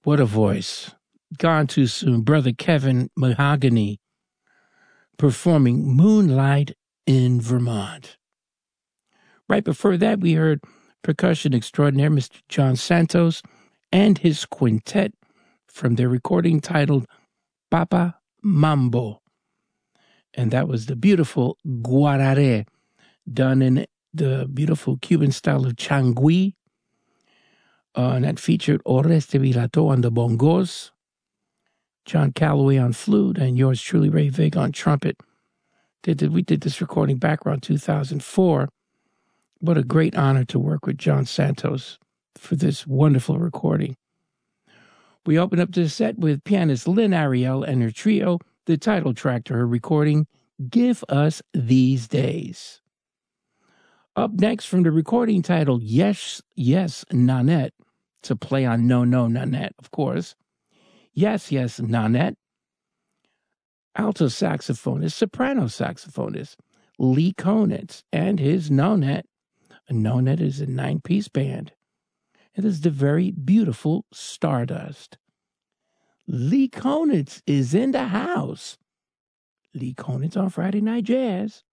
What a voice. Gone too soon. Brother Kevin Mahogany performing Moonlight in Vermont. Right before that, we heard percussion extraordinaire Mr. John Santos and his quintet from their recording titled Papa Mambo. And that was the beautiful Guarare, done in the beautiful Cuban style of changui. And that featured Oreste Vilato on the bongos, John Calloway on flute, and yours truly, Ray Vig, on trumpet. We did this recording back around 2004. What a great honor to work with John Santos for this wonderful recording. We opened up the set with pianist Lynn Ariel and her trio, the title track to her recording, Give Us These Days. Up next from the recording titled Yes, Yes, Nanette, to play on No, No, Nanette, of course. Yes, Yes, Nanette. Alto saxophonist, soprano saxophonist, Lee Konitz, and his Nonette. Nonette is a 9-piece band. It is the very beautiful Stardust. Lee Konitz is in the house. Lee Konitz on Friday Night Jazz.